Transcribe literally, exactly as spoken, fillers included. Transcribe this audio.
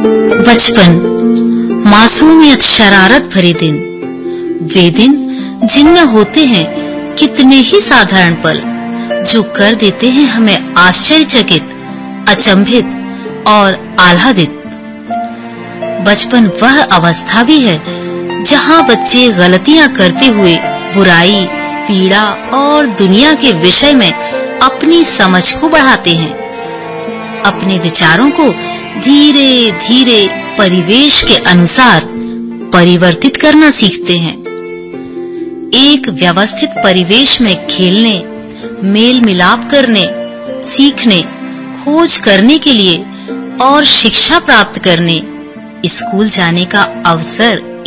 बचपन, मासूमियत, शरारत भरे दिन, वे दिन जिनमें होते हैं कितने ही साधारण पल जो कर देते हैं हमें आश्चर्यचकित, अचंभित और आह्लादित। बचपन वह अवस्था भी है जहां बच्चे गलतियां करते हुए बुराई, पीड़ा और दुनिया के विषय में अपनी समझ को बढ़ाते हैं, अपने विचारों को धीरे धीरे परिवेश के अनुसार परिवर्तित करना सीखते हैं। एक व्यवस्थित परिवेश में खेलने, मेल मिलाप करने, सीखने, खोज करने के लिए और शिक्षा प्राप्त करने स्कूल जाने का अवसर